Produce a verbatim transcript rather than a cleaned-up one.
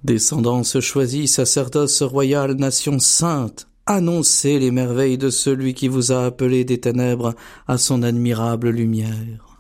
Descendance choisie, sacerdoce royal, nation sainte, annoncez les merveilles de celui qui vous a appelé des ténèbres à son admirable lumière.